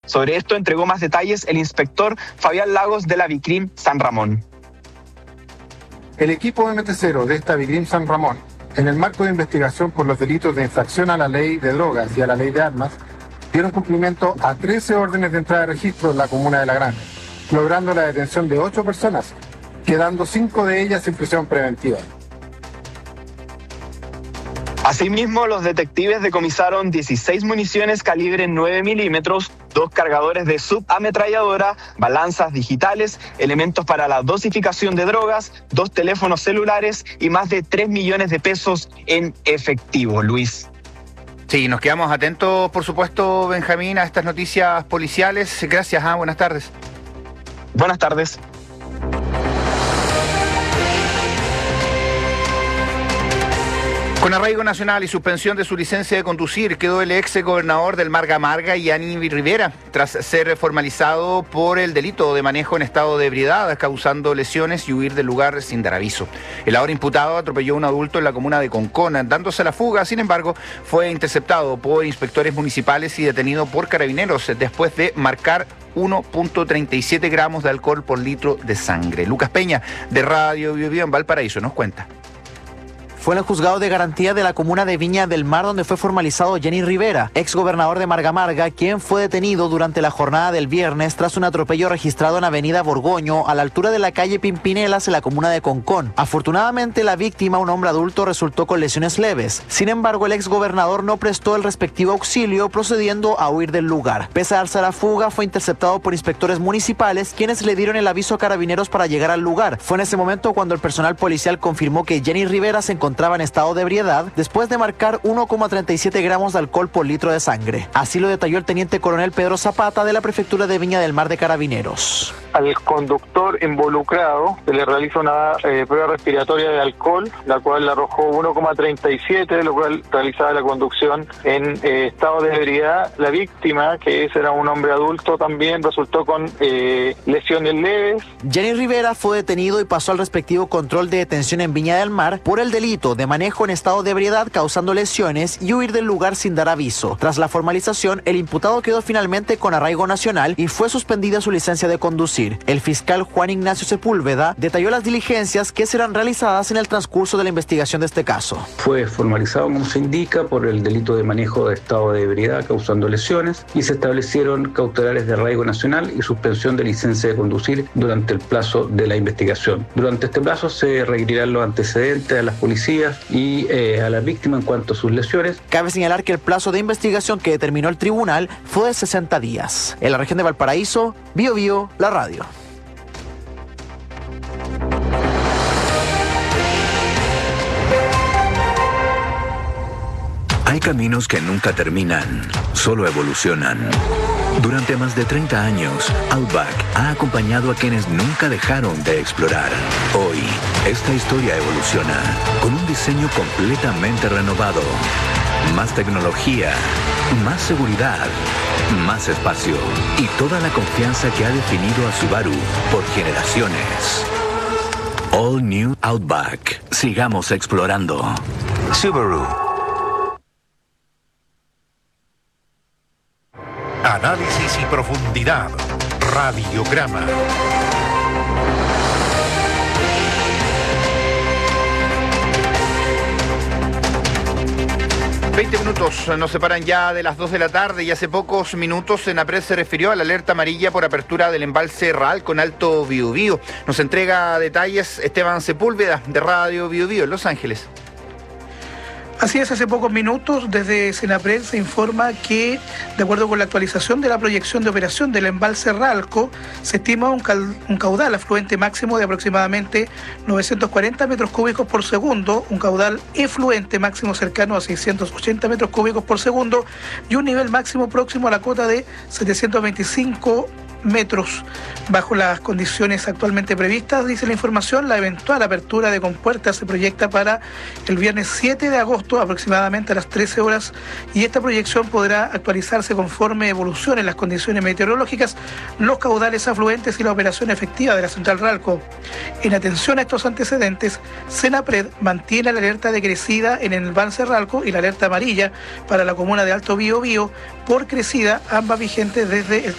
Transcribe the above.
Sobre esto entregó más detalles el inspector Fabián Lagos de la Vicrim San Ramón. El equipo MT0 de esta Vicrim San Ramón, en el marco de investigación por los delitos de infracción a la ley de drogas y a la ley de armas, dieron cumplimiento a 13 órdenes de entrada de registro en la comuna de La Granja, logrando la detención de 8 personas, quedando 5 de ellas en prisión preventiva. Asimismo, los detectives decomisaron 16 municiones calibre 9 milímetros, 2 cargadores de subametralladora, balanzas digitales, elementos para la dosificación de drogas, 2 teléfonos celulares y más de 3 millones de pesos en efectivo. Luis. Sí, nos quedamos atentos, por supuesto, Benjamín, a estas noticias policiales. Gracias, buenas tardes. Buenas tardes. Con arraigo nacional y suspensión de su licencia de conducir, quedó el ex gobernador del Marga Marga, Gianni Rivera, tras ser formalizado por el delito de manejo en estado de ebriedad, causando lesiones y huir del lugar sin dar aviso. El ahora imputado atropelló a un adulto en la comuna de Concón, dándose la fuga. Sin embargo, fue interceptado por inspectores municipales y detenido por carabineros después de marcar 1.37 gramos de alcohol por litro de sangre. Lucas Peña, de Radio Bio Bio en Valparaíso, nos cuenta. Fue en el juzgado de garantía de la comuna de Viña del Mar donde fue formalizado Gianni Rivera, ex gobernador de Marga Marga, quien fue detenido durante la jornada del viernes tras un atropello registrado en Avenida Borgoño, a la altura de la calle Pimpinelas, en la comuna de Concón. Afortunadamente, la víctima, un hombre adulto, resultó con lesiones leves. Sin embargo, el ex gobernador no prestó el respectivo auxilio, procediendo a huir del lugar. Pese a darse a la fuga, fue interceptado por inspectores municipales, quienes le dieron el aviso a carabineros para llegar al lugar. Fue en ese momento cuando el personal policial confirmó que Gianni Rivera se encontraba en estado de ebriedad después de marcar 1,37 gramos de alcohol por litro de sangre. Así lo detalló el teniente coronel Pedro Zapata de la prefectura de Viña del Mar de Carabineros. Al conductor involucrado se le realiza una prueba respiratoria de alcohol, la cual le arrojó 1,37, lo cual realizaba la conducción en estado de ebriedad. La víctima, que ese era un hombre adulto, también resultó con lesiones leves. Gianni Rivera fue detenido y pasó al respectivo control de detención en Viña del Mar por el delito de manejo en estado de ebriedad causando lesiones y huir del lugar sin dar aviso. Tras la formalización, el imputado quedó finalmente con arraigo nacional y fue suspendida su licencia de conducir. El fiscal Juan Ignacio Sepúlveda detalló las diligencias que serán realizadas en el transcurso de la investigación de este caso. Fue formalizado, como se indica, por el delito de manejo de estado de ebriedad causando lesiones y se establecieron cautelares de arraigo nacional y suspensión de licencia de conducir durante el plazo de la investigación. Durante este plazo se requerirán los antecedentes a las policías y a la víctima en cuanto a sus lesiones. Cabe señalar que el plazo de investigación que determinó el tribunal fue de 60 días. En la región de Valparaíso, Bio Bio, la radio. Hay caminos que nunca terminan, solo evolucionan. Durante más de 30 años, Outback ha acompañado a quienes nunca dejaron de explorar. Hoy, esta historia evoluciona con un diseño completamente renovado. Más tecnología, más seguridad, más espacio y toda la confianza que ha definido a Subaru por generaciones. All New Outback. Sigamos explorando. Subaru. Análisis y profundidad. Radiograma. Minutos nos separan ya de las 2 de la tarde y hace pocos minutos Senapred se refirió a la alerta amarilla por apertura del embalse Ralco en Alto Biobío. Nos entrega detalles Esteban Sepúlveda de Radio Bio Bio en Los Ángeles. Así es, hace pocos minutos desde Senapred se informa que, de acuerdo con la actualización de la proyección de operación del embalse Ralco, se estima un caudal afluente máximo de aproximadamente 940 metros cúbicos por segundo, un caudal efluente máximo cercano a 680 metros cúbicos por segundo y un nivel máximo próximo a la cota de 725 metros. Bajo las condiciones actualmente previstas, dice la información, la eventual apertura de compuertas se proyecta para el viernes 7 de agosto aproximadamente a las 13 horas y esta proyección podrá actualizarse conforme evolucionen las condiciones meteorológicas, los caudales afluentes y la operación efectiva de la central Ralco. En atención a estos antecedentes, Senapred mantiene la alerta de crecida en el embalse Ralco y la alerta amarilla para la comuna de Alto Biobío por crecida, ambas vigentes desde el